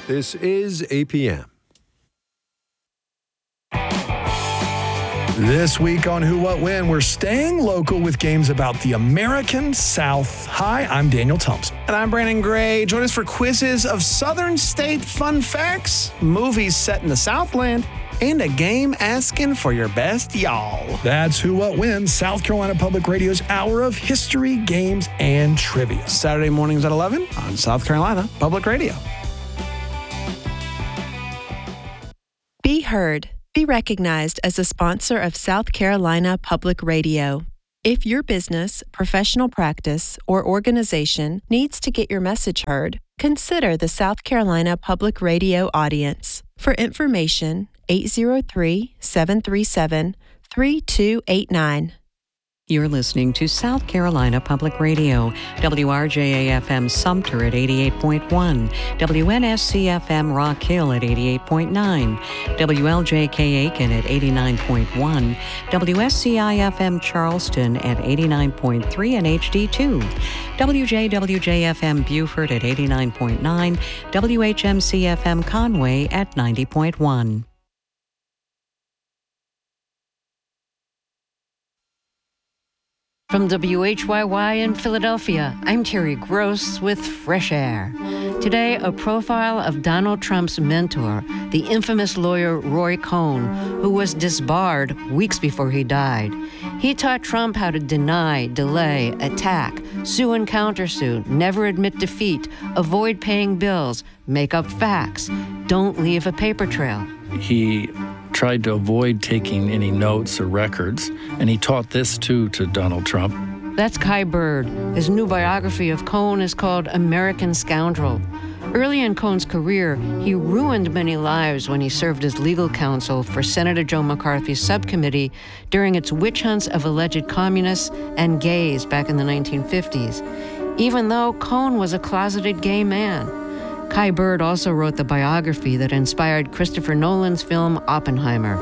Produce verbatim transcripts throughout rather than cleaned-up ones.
This is A P M. This week on Who, What, When, we're staying local with games about the American South. Hi, I'm Daniel Thompson. And I'm Brandon Gray. Join us for quizzes of Southern state fun facts, movies set in the Southland, and a game asking for your best y'all. That's Who, What, When, South Carolina Public Radio's hour of history, games, and trivia. Saturday mornings at eleven on South Carolina Public Radio. Be heard. Be recognized as a sponsor of South Carolina Public Radio. If your business, professional practice, or organization needs to get your message heard, consider the South Carolina Public Radio audience. For information, eight zero three, seven three seven, three two eight nine. You're listening to South Carolina Public Radio, W R J A F M Sumter at eighty-eight point one, W N S C F M Rock Hill at eighty-eight point nine, W L J K Aiken at eighty-nine point one, W S C I F M Charleston at eighty-nine point three and H D two, W J W J F M Beaufort at eighty-nine point nine, W H M C F M Conway at ninety point one. From W H Y Y in Philadelphia, I'm Terry Gross with Fresh Air. Today, a profile of Donald Trump's mentor, the infamous lawyer Roy Cohn, who was disbarred weeks before he died. He taught Trump how to deny, delay, attack, sue and countersue, never admit defeat, avoid paying bills, make up facts, don't leave a paper trail. He tried to avoid taking any notes or records, and he taught this too to Donald Trump. That's Kai Bird. His new biography of Cohn is called American Scoundrel. Early in Cohn's career, he ruined many lives when he served as legal counsel for Senator Joe McCarthy's subcommittee during its witch hunts of alleged communists and gays back in the nineteen fifties, even though Cohn was a closeted gay man. Kai Bird also wrote the biography that inspired Christopher Nolan's film Oppenheimer.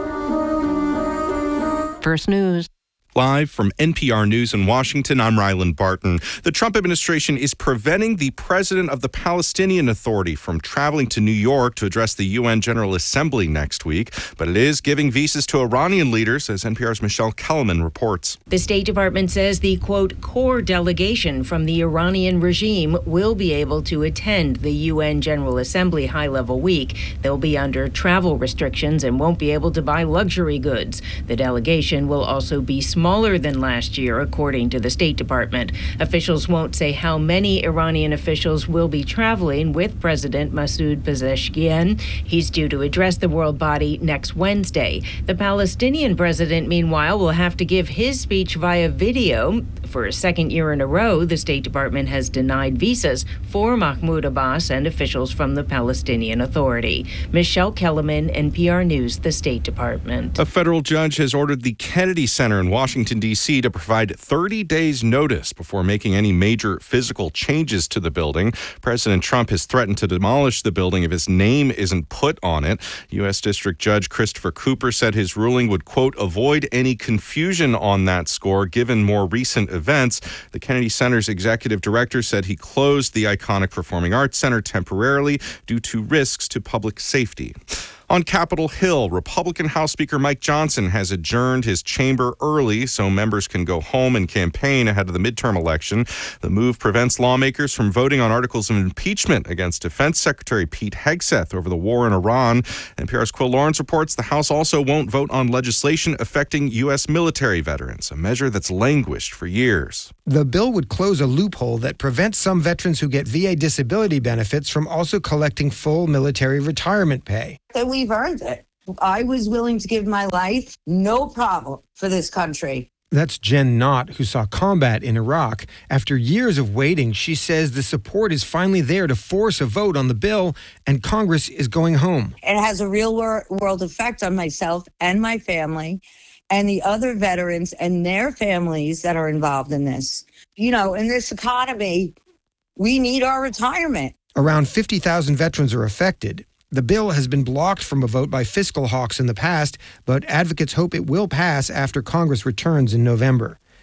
First News. Live from N P R News in Washington, I'm Ryland Barton. The Trump administration is preventing the president of the Palestinian Authority from traveling to New York to address the U N General Assembly next week, but it is giving visas to Iranian leaders, as N P R's Michelle Kellerman reports. The State Department says the, quote, core delegation from the Iranian regime will be able to attend the U N General Assembly high-level week. They'll be under travel restrictions and won't be able to buy luxury goods. The delegation will also be small Smaller than last year, according to the State Department. Officials won't say how many Iranian officials will be traveling with President Masoud Pezeshkian. He's due to address the world body next Wednesday. The Palestinian president, meanwhile, will have to give his speech via video. For a second year in a row, the State Department has denied visas for Mahmoud Abbas and officials from the Palestinian Authority. Michelle Kellerman, N P R News, the State Department. A federal judge has ordered the Kennedy Center in Washington, D C to provide thirty days notice before making any major physical changes to the building. President Trump has threatened to demolish the building if his name isn't put on it. U S District Judge Christopher Cooper said his ruling would, quote, avoid any confusion on that score given more recent events. The Kennedy Center's executive director said he closed the iconic Performing Arts Center temporarily due to risks to public safety. On Capitol Hill, Republican House Speaker Mike Johnson has adjourned his chamber early so members can go home and campaign ahead of the midterm election. The move prevents lawmakers from voting on articles of impeachment against Defense Secretary Pete Hegseth over the war in Iran. N P R's Quill Lawrence reports the House also won't vote on legislation affecting U S military veterans, a measure that's languished for years. The bill would close a loophole that prevents some veterans who get V A disability benefits from also collecting full military retirement pay. That we've earned it. I was willing to give my life, no problem, for this country. That's Jen Knott, who saw combat in Iraq. After years of waiting, she says the support is finally there to force a vote on the bill, and Congress is going home. It has a real wor- world effect on myself and my family and the other veterans and their families that are involved in this. You know, in this economy, we need our retirement. Around fifty thousand veterans are affected. The bill has been blocked from a vote by fiscal hawks in the past, but advocates hope it will pass after Congress returns in November.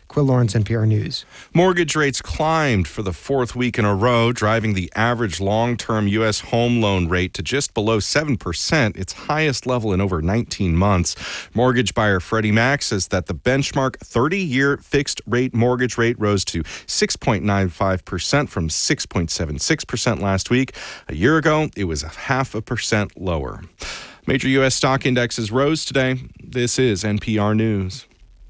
Quill Lawrence, N P R News. Mortgage rates climbed for the fourth week in a row, driving the average long-term U S home loan rate to just below seven percent, its highest level in over nineteen months. Mortgage buyer Freddie Mac says that the benchmark thirty-year fixed-rate mortgage rate rose to six point nine five percent from six point seven six percent last week. A year ago, it was a half a percent lower. Major U S stock indexes rose today. This is N P R News.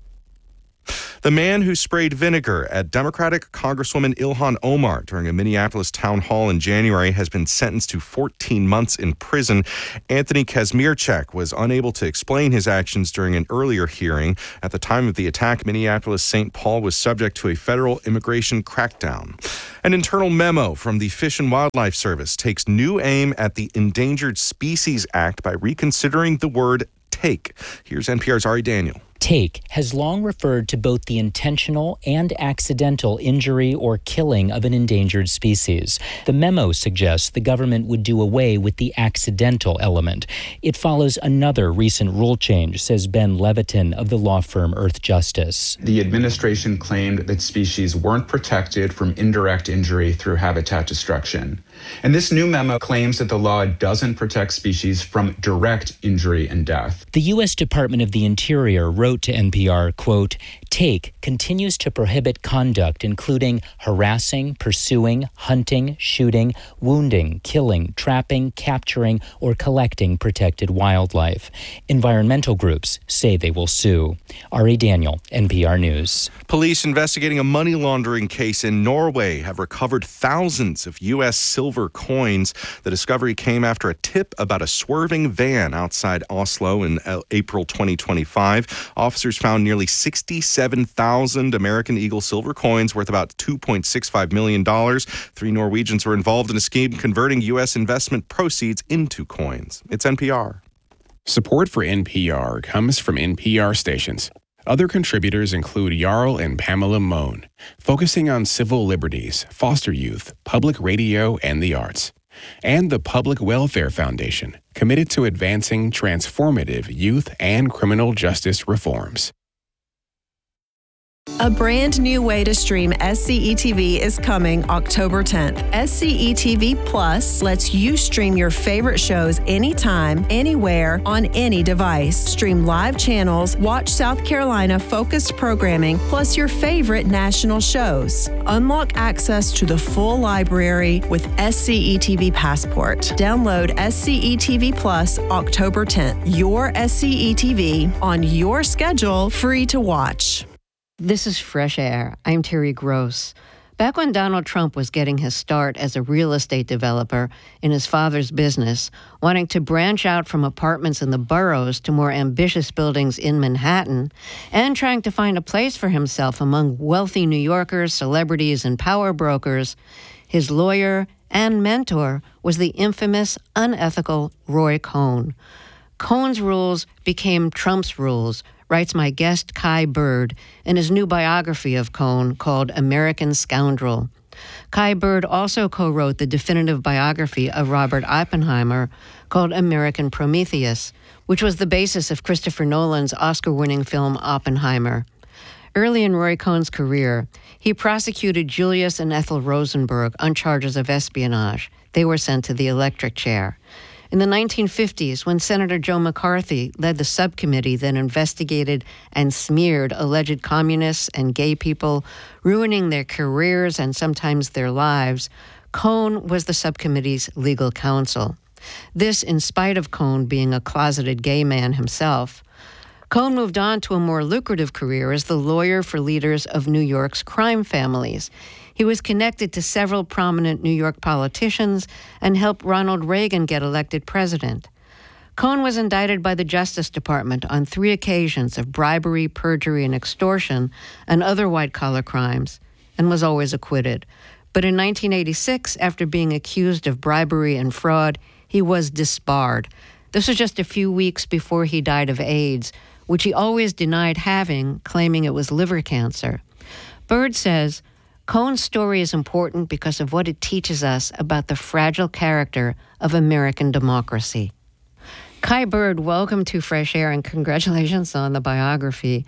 The man who sprayed vinegar at Democratic Congresswoman Ilhan Omar during a Minneapolis town hall in January has been sentenced to fourteen months in prison. Anthony Kazmierczak was unable to explain his actions during an earlier hearing. At the time of the attack, Minneapolis-Saint Paul was subject to a federal immigration crackdown. An internal memo from the Fish and Wildlife Service takes new aim at the Endangered Species Act by reconsidering the word take. Here's N P R's Ari Daniel. Take has long referred to both the intentional and accidental injury or killing of an endangered species. The memo suggests the government would do away with the accidental element. It follows another recent rule change, says Ben Levitin of the law firm Earth Justice. The administration claimed that species weren't protected from indirect injury through habitat destruction. And this new memo claims that the law doesn't protect species from direct injury and death. The U S Department of the Interior wrote to N P R, quote, Take continues to prohibit conduct including harassing, pursuing, hunting, shooting, wounding, killing, trapping, capturing, or collecting protected wildlife. Environmental groups say they will sue. Ari Daniel, N P R News. Police investigating a money laundering case in Norway have recovered thousands of U S silver coins. The discovery came after a tip about a swerving van outside Oslo in April twenty twenty-five. Officers found nearly sixty-seven thousand American Eagle silver coins worth about two point six five million dollars. Three Norwegians were involved in a scheme converting U S investment proceeds into coins. It's N P R. Support for N P R comes from N P R stations. Other contributors include Jarl and Pamela Mohn, focusing on civil liberties, foster youth, public radio, and the arts. And the Public Welfare Foundation, committed to advancing transformative youth and criminal justice reforms. A brand new way to stream S C E T V is coming October tenth. S C E T V Plus lets you stream your favorite shows anytime, anywhere, on any device. Stream live channels, watch South Carolina focused programming, plus your favorite national shows. Unlock access to the full library with S C E T V Passport. Download S C E T V Plus October tenth. Your S C E T V on your schedule, free to watch. This is Fresh Air. I'm Terry Gross. Back when Donald Trump was getting his start as a real estate developer in his father's business, wanting to branch out from apartments in the boroughs to more ambitious buildings in Manhattan, and trying to find a place for himself among wealthy New Yorkers, celebrities, and power brokers, his lawyer and mentor was the infamous, unethical Roy Cohn. Cohn's rules became Trump's rules, writes my guest Kai Bird in his new biography of Cohn called American Scoundrel. Kai Bird also co-wrote the definitive biography of Robert Oppenheimer called American Prometheus, which was the basis of Christopher Nolan's Oscar-winning film Oppenheimer. Early in Roy Cohn's career, he prosecuted Julius and Ethel Rosenberg on charges of espionage. They were sent to the electric chair. In the nineteen fifties, when Senator Joe McCarthy led the subcommittee that investigated and smeared alleged communists and gay people, ruining their careers and sometimes their lives, Cohn was the subcommittee's legal counsel. This in spite of Cohn being a closeted gay man himself. Cohn moved on to a more lucrative career as the lawyer for leaders of New York's crime families. He was connected to several prominent New York politicians and helped Ronald Reagan get elected president. Cohn was indicted by the Justice Department on three occasions of bribery, perjury, and extortion and other white-collar crimes, and was always acquitted. But in nineteen eighty-six, after being accused of bribery and fraud, he was disbarred. This was just a few weeks before he died of AIDS, which he always denied having, claiming it was liver cancer. Bird says, Cohn's story is important because of what it teaches us about the fragile character of American democracy. Kai Bird, welcome to Fresh Air and congratulations on the biography.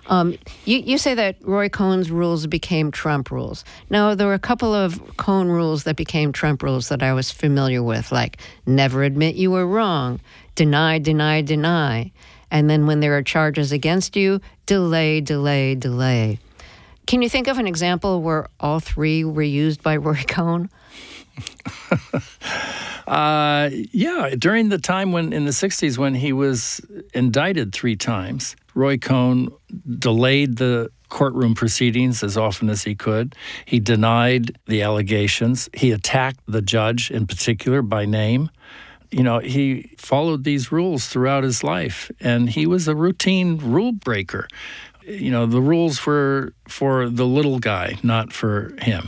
Um, you, you say that Roy Cohn's rules became Trump rules. Now, there were a couple of Cohn rules that became Trump rules that I was familiar with, like never admit you were wrong, deny, deny, deny. And then when there are charges against you, delay, delay, delay. Can you think of an example where all three were used by Roy Cohn? uh, yeah, during the time when in the sixties when he was indicted three times, Roy Cohn delayed the courtroom proceedings as often as he could. He denied the allegations. He attacked the judge in particular by name. You know, he followed these rules throughout his life, and he was a routine rule breaker. You know, the rules were for the little guy, not for him.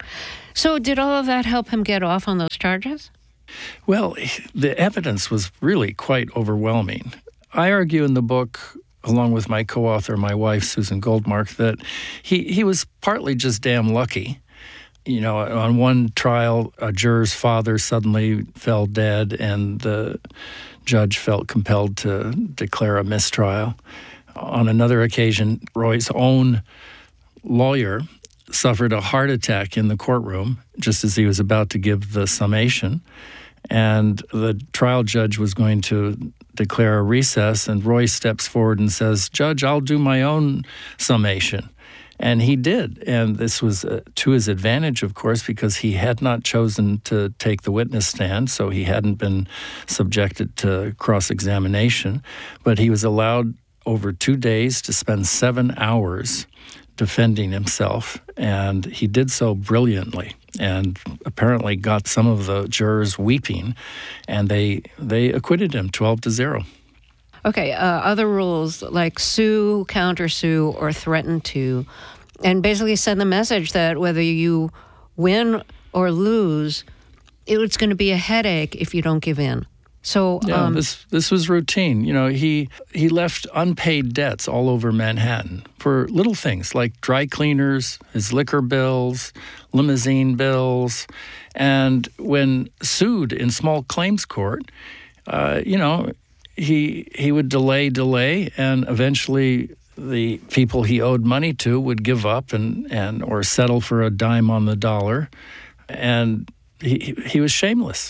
So did all of that help him get off on those charges? Well, the evidence was really quite overwhelming. I argue in the book, along with my co-author, my wife, Susan Goldmark, that he, he was partly just damn lucky. You know, on one trial, a juror's father suddenly fell dead, and the judge felt compelled to declare a mistrial. On another occasion, Roy's own lawyer suffered a heart attack in the courtroom just as he was about to give the summation. And the trial judge was going to declare a recess, and Roy steps forward and says, "Judge, I'll do my own summation." And he did. And this was uh, to his advantage, of course, because he had not chosen to take the witness stand, so he hadn't been subjected to cross-examination. But he was allowed over two days to spend seven hours defending himself, and he did so brilliantly and apparently got some of the jurors weeping, and they they acquitted him twelve to zero. Okay, uh, other rules like sue, countersue, or threaten to, and basically send the message that whether you win or lose, it's going to be a headache if you don't give in. So yeah, um, this this was routine. You know, he he left unpaid debts all over Manhattan for little things like dry cleaners, his liquor bills, limousine bills, and when sued in small claims court, uh, you know, he he would delay, delay, and eventually the people he owed money to would give up and, and or settle for a dime on the dollar, and he he was shameless.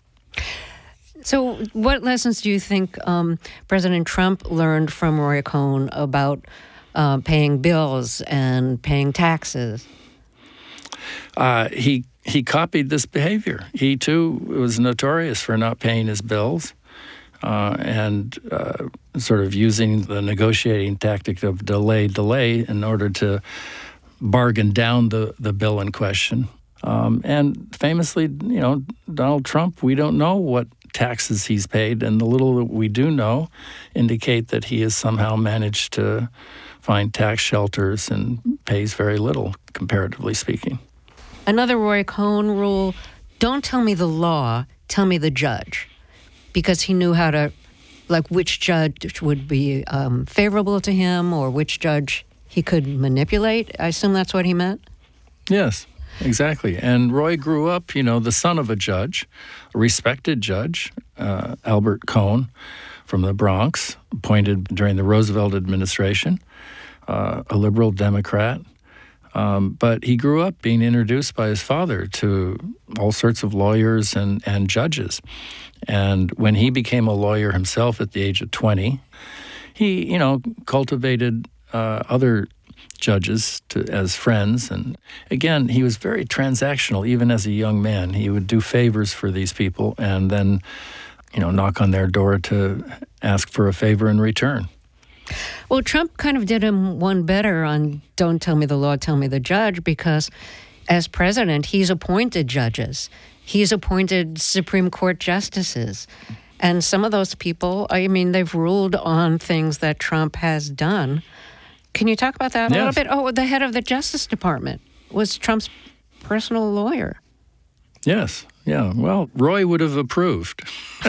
So what lessons do you think um, President Trump learned from Roy Cohn about uh, paying bills and paying taxes? Uh, he he copied this behavior. He, too, was notorious for not paying his bills uh, and uh, sort of using the negotiating tactic of delay, delay in order to bargain down the, the bill in question. Um, and famously, you know, Donald Trump, we don't know what taxes he's paid, and the little that we do know indicate that he has somehow managed to find tax shelters and pays very little, comparatively speaking. Another Roy Cohn rule, don't tell me the law, tell me the judge, because he knew how to, like which judge would be um, favorable to him or which judge he could manipulate. I assume that's what he meant? Yes. Exactly. And Roy grew up, you know, the son of a judge, a respected judge, uh, Albert Cohn from the Bronx, appointed during the Roosevelt administration, uh, a liberal Democrat. Um, but he grew up being introduced by his father to all sorts of lawyers and, and judges. And when he became a lawyer himself at the age of twenty, he, you know, cultivated uh, other judges to, as friends. And again, he was very transactional, even as a young man. He would do favors for these people and then, you know, knock on their door to ask for a favor in return. Well, Trump kind of did him one better on don't tell me the law, tell me the judge, because as president, he's appointed judges. He's appointed Supreme Court justices. And some of those people, I mean, they've ruled on things that Trump has done. Can you talk about that a yes. little bit? Oh, the head of the Justice Department was Trump's personal lawyer. Yes. Yeah. Well, Roy would have approved.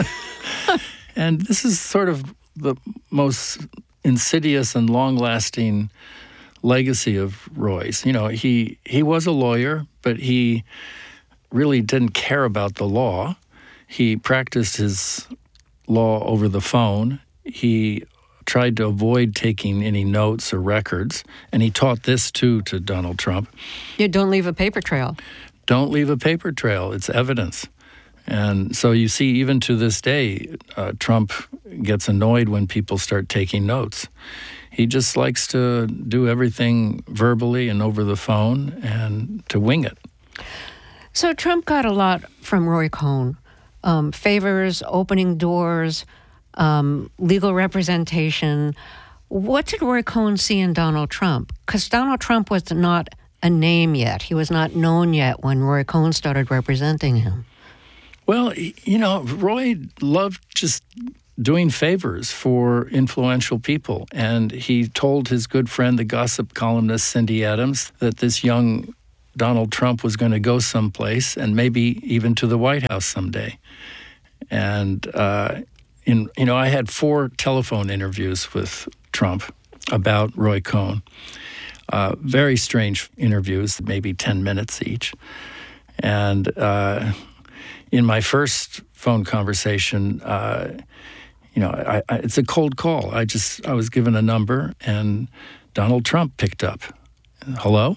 And this is sort of the most insidious and long-lasting legacy of Roy's. You know, he, he was a lawyer, but he really didn't care about the law. He practiced his law over the phone. He tried to avoid taking any notes or records, and he taught this too to Donald Trump. You don't leave a paper trail. Don't leave a paper trail. It's evidence. And so you see, even to this day, uh, Trump gets annoyed when people start taking notes. He just likes to do everything verbally and over the phone and to wing it. So Trump got a lot from Roy Cohn. Um, favors, opening doors, um, legal representation. What did Roy Cohn see in Donald Trump? Because Donald Trump was not a name yet. He was not known yet when Roy Cohn started representing him. Well, you know, Roy loved just doing favors for influential people. And he told his good friend, the gossip columnist Cindy Adams, that this young Donald Trump was going to go someplace and maybe even to the White House someday. And, uh, in you know, I had four telephone interviews with Trump about Roy Cohn. Uh, very strange interviews, maybe ten minutes each. And uh, in my first phone conversation, uh, you know, I, I, it's a cold call. I just, I was given a number, and Donald Trump picked up. Hello?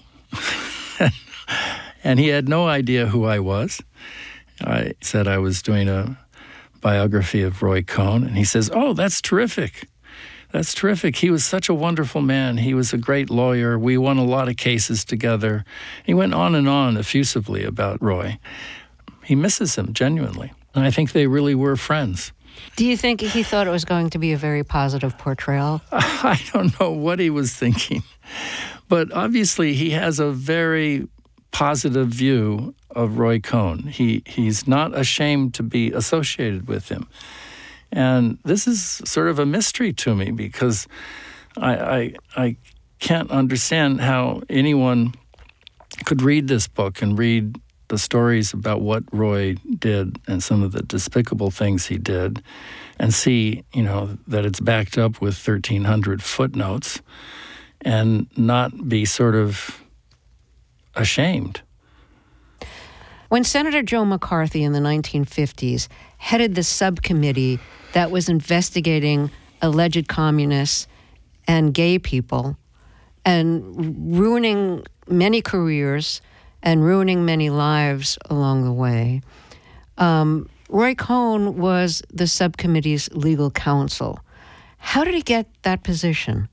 And he had no idea who I was. I said I was doing a biography of Roy Cohn, and he says, "Oh, that's terrific. That's terrific. He was such a wonderful man. He was a great lawyer. We won a lot of cases together." He went on and on effusively about Roy. He misses him, genuinely. And I think they really were friends. Do you think he thought it was going to be a very positive portrayal? I don't know what he was thinking. But obviously he has a very positive view of Roy Cohn. He he's not ashamed to be associated with him. And this is sort of a mystery to me, because I, I I can't understand how anyone could read this book and read the stories about what Roy did and some of the despicable things he did, and see, you know, that it's backed up with thirteen hundred footnotes, and not be sort of ashamed. When Senator Joe McCarthy in the nineteen fifties headed the subcommittee that was investigating alleged communists and gay people and ruining many careers and ruining many lives along the way, um, Roy Cohn was the subcommittee's legal counsel. How did he get that position?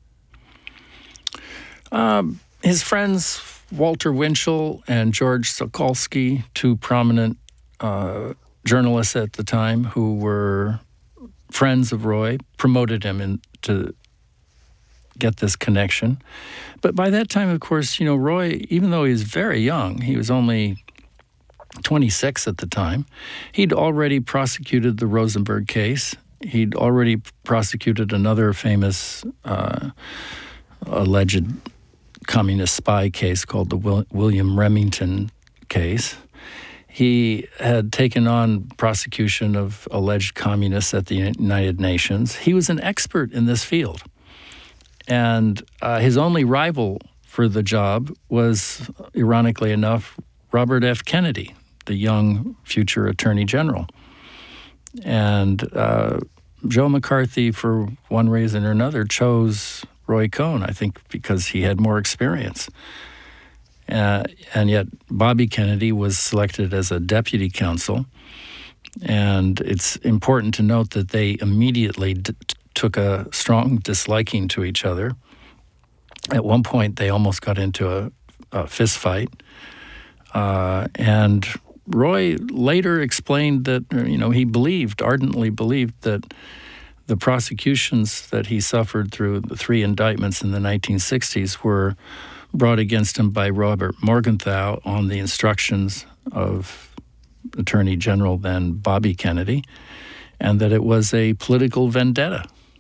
Um, his friends, Walter Winchell and George Sokolsky, two prominent uh, journalists at the time who were friends of Roy, promoted him in, to get this connection. But by that time, of course, you know, Roy, even though he was very young, he was only twenty-six at the time, he'd already prosecuted the Rosenberg case. He'd already prosecuted another famous uh, alleged communist spy case called the Will- William Remington case. He had taken on prosecution of alleged communists at the United Nations. He was an expert in this field. And uh, his only rival for the job was, ironically enough, Robert F. Kennedy, the young future Attorney General. And uh, Joe McCarthy, for one reason or another, chose Roy Cohn, I think because he had more experience. Uh, and yet Bobby Kennedy was selected as a deputy counsel. And it's important to note that they immediately d- took a strong disliking to each other. At one point, they almost got into a, a fist fight. Uh, and Roy later explained that, you know, he believed, ardently believed that the prosecutions that he suffered through the three indictments in the nineteen sixties were brought against him by Robert Morgenthau on the instructions of Attorney General then Bobby Kennedy, and that it was a political vendetta.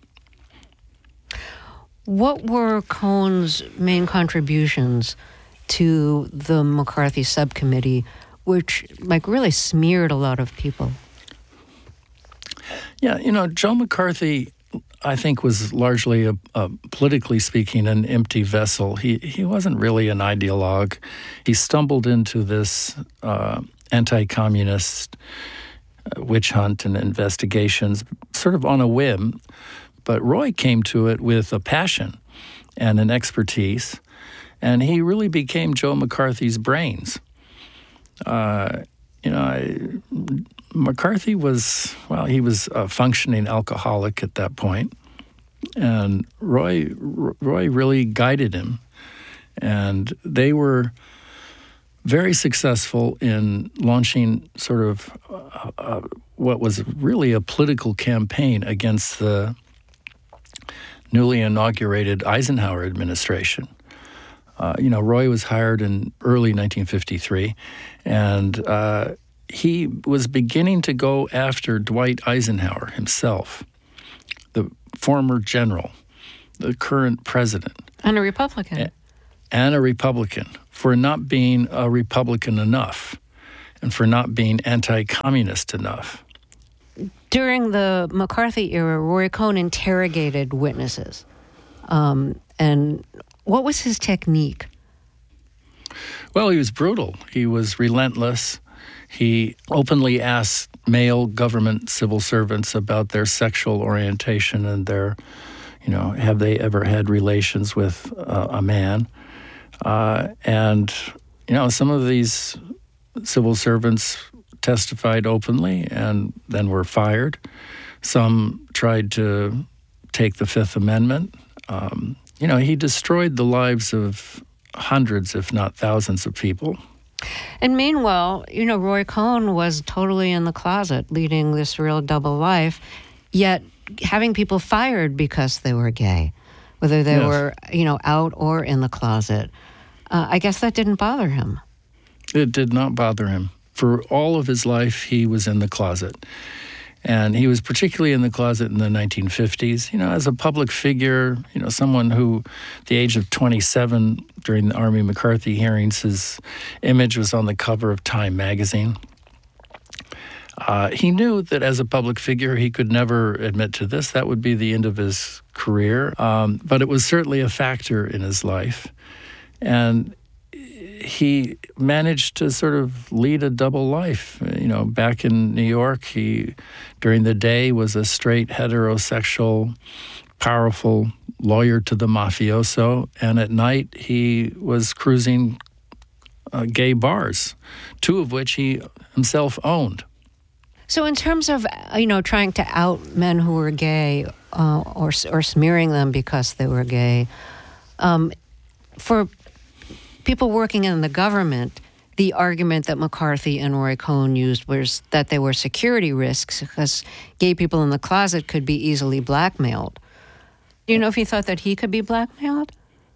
What were Cohn's main contributions to the McCarthy subcommittee, which like really smeared a lot of people? Yeah, you know, Joe McCarthy, I think, was largely, a, a, politically speaking, an empty vessel. He he wasn't really an ideologue. He stumbled into this uh, anti-communist uh, witch hunt and investigations sort of on a whim. But Roy came to it with a passion and an expertise, and he really became Joe McCarthy's brains. Uh, you know, I, McCarthy was, well, he was a functioning alcoholic at that point, and Roy, Roy really guided him, and they were very successful in launching sort of uh, uh, what was really a political campaign against the newly inaugurated Eisenhower administration. Uh, you know, Roy was hired in early nineteen fifty-three, and uh, he was beginning to go after Dwight Eisenhower himself, the former general, the current president. And a Republican. And a Republican, for not being a Republican enough and for not being anti-communist enough. During the McCarthy era, Roy Cohn interrogated witnesses. Um, and what was his technique? Well, he was brutal. He was relentless. He openly asked male government civil servants about their sexual orientation and their, you know, have they ever had relations with uh, a man? Uh, and, you know, some of these civil servants testified openly and then were fired. Some tried to take the Fifth Amendment. Um, you know, he destroyed the lives of hundreds, if not thousands, of people. And meanwhile, you know, Roy Cohn was totally in the closet, leading this real double life, yet having people fired because they were gay, whether they yes. were, you know, out or in the closet. Uh, I guess that didn't bother him. It did not bother him. For all of his life, he was in the closet. And he was particularly in the closet in the nineteen fifties, you know, as a public figure, you know, someone who, at the age of twenty-seven, during the Army McCarthy hearings, his image was on the cover of Time magazine. Uh, he knew that as a public figure, he could never admit to this. That would be the end of his career. Um, but it was certainly a factor in his life. And he managed to sort of lead a double life. You know, back in New York, he, during the day, was a straight, heterosexual, powerful lawyer to the mafioso. And at night, he was cruising uh, gay bars, two of which he himself owned. So in terms of, you know, trying to out men who were gay uh, or, or smearing them because they were gay, um, for people working in the government, the argument that McCarthy and Roy Cohn used was that they were security risks because gay people in the closet could be easily blackmailed. Do you know if he thought that he could be blackmailed?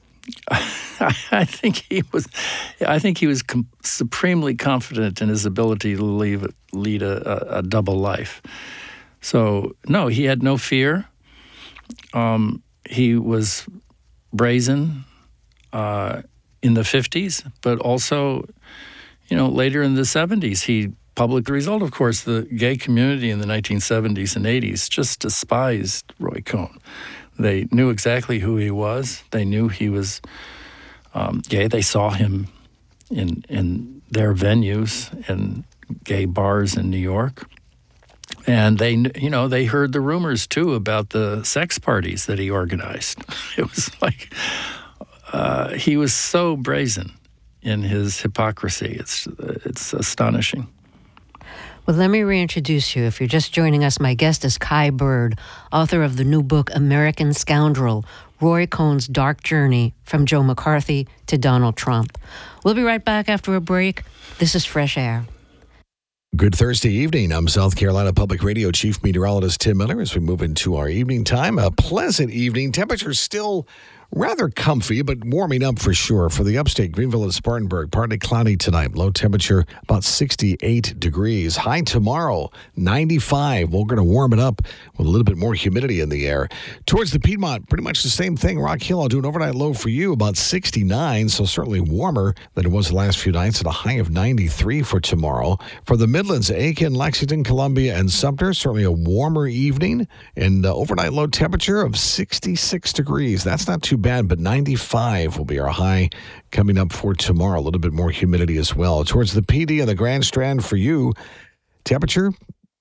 I think he was. I think he was com- supremely confident in his ability to leave, lead a, a, a double life. So no, he had no fear. Um, he was brazen. Uh, in the fifties, but also, you know, later in the seventies, he public the result, of course, the gay community in the nineteen seventies and eighties just despised Roy Cohn. They knew exactly who he was. They knew he was um, gay. They saw him in in their venues in gay bars in New York. And they, you know, they heard the rumors, too, about the sex parties that he organized. It was like... Uh, he was so brazen in his hypocrisy. It's it's astonishing. Well, let me reintroduce you. If you're just joining us, my guest is Kai Bird, author of the new book, American Scoundrel, Roy Cohn's Dark Journey from Joe McCarthy to Donald Trump. We'll be right back after a break. This is Fresh Air. Good Thursday evening. I'm South Carolina Public Radio Chief Meteorologist Tim Miller as we move into our evening time. A pleasant evening. Temperatures still rather comfy, but warming up for sure. For the upstate, Greenville and Spartanburg, partly cloudy tonight. Low temperature about sixty-eight degrees. High tomorrow, ninety-five. We're going to warm it up with a little bit more humidity in the air. Towards the Piedmont, pretty much the same thing. Rock Hill, I'll do an overnight low for you, about sixty-nine, so certainly warmer than it was the last few nights at a high of ninety-three for tomorrow. For the Midlands, Aiken, Lexington, Columbia, and Sumter, certainly a warmer evening and uh, overnight low temperature of sixty-six degrees. That's not too bad, but ninety-five will be our high coming up for tomorrow. A little bit more humidity as well. Towards the P D and the Grand Strand for you, temperature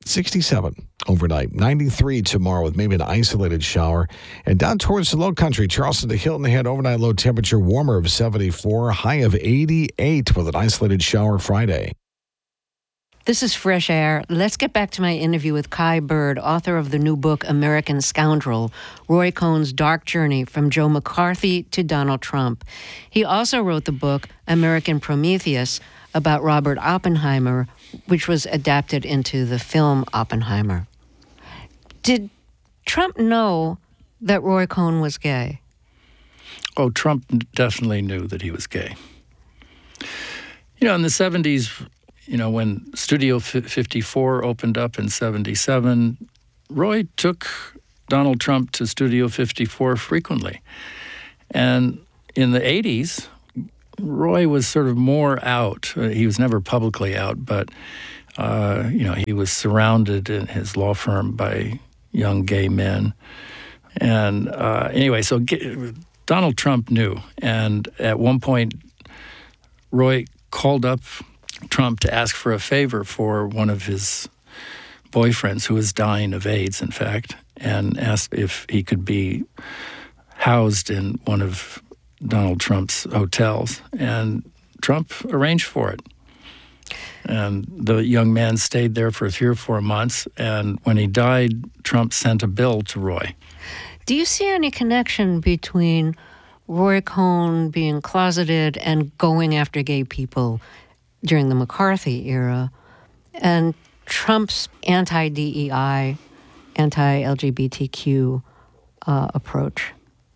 sixty-seven overnight, ninety-three tomorrow with maybe an isolated shower. And down towards the low country, Charleston to Hilton ahead, overnight low temperature warmer of seventy-four, high of eighty-eight with an isolated shower Friday. This is Fresh Air. Let's get back to my interview with Kai Bird, author of the new book, American Scoundrel, Roy Cohn's Dark Journey from Joe McCarthy to Donald Trump. He also wrote the book, American Prometheus, about Robert Oppenheimer, which was adapted into the film Oppenheimer. Did Trump know that Roy Cohn was gay? Oh, Trump definitely knew that he was gay. You know, in the seventies, you know, when Studio fifty-four opened up in seventy-seven, Roy took Donald Trump to Studio fifty-four frequently. And in the eighties, Roy was sort of more out. Uh, he was never publicly out, but, uh, you know, he was surrounded in his law firm by young gay men. And uh, anyway, so g- Donald Trump knew. And at one point, Roy called up Trump to ask for a favor for one of his boyfriends who was dying of AIDS, in fact, and asked if he could be housed in one of Donald Trump's hotels. And Trump arranged for it. And the young man stayed there for three or four months. And when he died, Trump sent a bill to Roy. Do you see any connection between Roy Cohn being closeted and going after gay people during the McCarthy era, and Trump's anti-D E I, anti-L G B T Q uh, approach?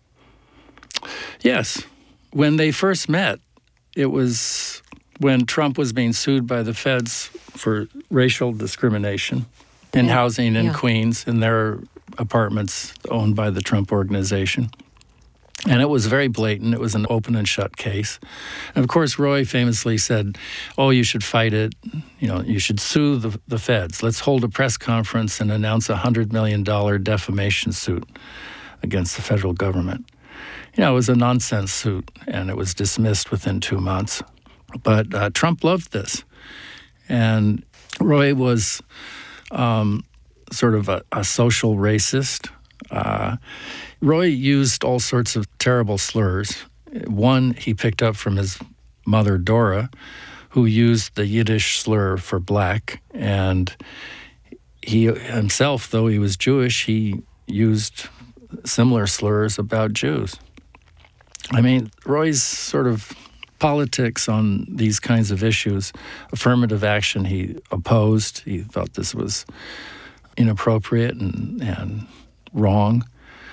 Yes. When they first met, it was when Trump was being sued by the feds for racial discrimination in yeah. housing in yeah. Queens, in their apartments owned by the Trump Organization. And it was very blatant. It was an open and shut case. And of course, Roy famously said, oh, you should fight it. You know, you should sue the, the feds. Let's hold a press conference and announce a one hundred million dollars defamation suit against the federal government. You know, it was a nonsense suit, and it was dismissed within two months. But uh, Trump loved this. And Roy was um, sort of a, a social racist. Uh, Roy used all sorts of terrible slurs. One he picked up from his mother, Dora, who used the Yiddish slur for black. And he himself, though he was Jewish, he used similar slurs about Jews. I mean, Roy's sort of politics on these kinds of issues, affirmative action, he opposed. He thought this was inappropriate and, and wrong,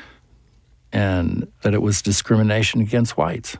and that it was discrimination against whites.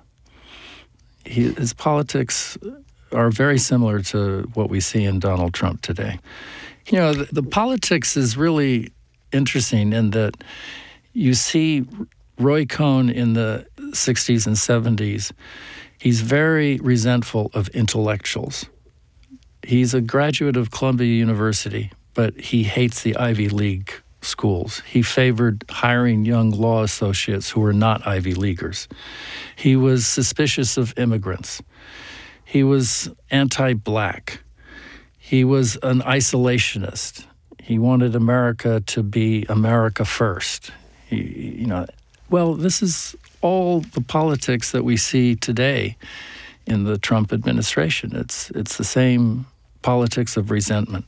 He, his politics are very similar to what we see in Donald Trump today. You know, the, the politics is really interesting in that you see Roy Cohn in the sixties and seventies, he's very resentful of intellectuals. He's a graduate of Columbia University, but he hates the Ivy League schools. He favored hiring young law associates who were not Ivy Leaguers. He was suspicious of immigrants. He was anti-black. He was an isolationist. He wanted America to be America first. He, you know, well, this is all the politics that we see today in the Trump administration. It's it's the same politics of resentment.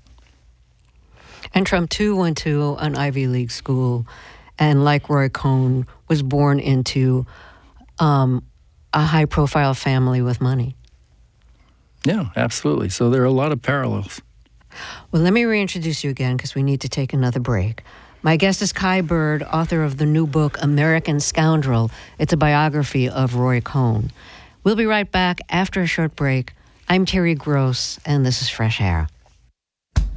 And Trump, too, went to an Ivy League school and, like Roy Cohn, was born into um, a high-profile family with money. Yeah, absolutely. So there are a lot of parallels. Well, let me reintroduce you again because we need to take another break. My guest is Kai Bird, author of the new book, American Scoundrel. It's a biography of Roy Cohn. We'll be right back after a short break. I'm Terry Gross, and this is Fresh Air.